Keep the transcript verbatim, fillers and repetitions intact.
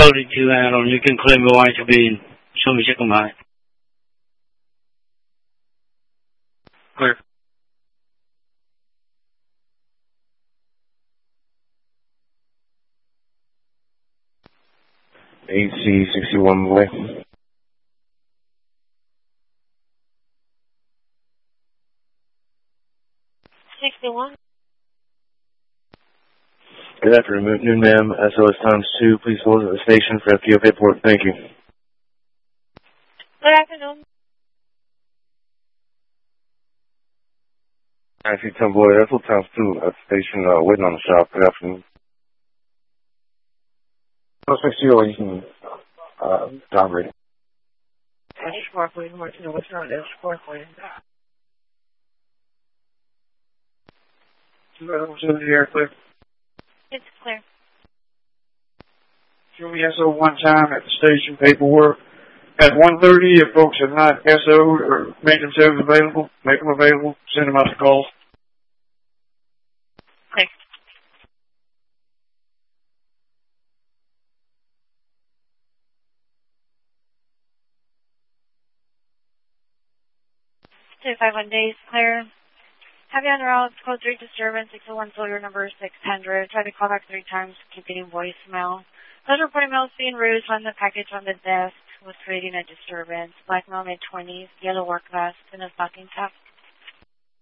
coded to add-on. You can claim the right to be in. Show me check them out. Clear. eight C sixty-one boy. sixty-one. Good afternoon, ma'am. S O S times two. Please hold at the station for F T O paperwork. Thank you. Good afternoon. I see ten boy. S O S times two at the station, uh, waiting on the shop. Good afternoon. Let's make sure you can, uh, downgrade it. Ash Parkway, North, no, what's wrong with Ash Parkway? What's in the air, clear? It's clear. Show me S O one time at the station paperwork. At one thirty, if folks are not S O or make themselves available, make them available, send them out to call. Clear. thirty-five one days, clear. Have you on the route, code three disturbance, six oh one, Sawyer number six hundred. Try to call back three times, keep getting voicemail. Those reporting mails being route on the package on the desk was creating a disturbance. Black male mid twenties, yellow work vest, and a stocking cap.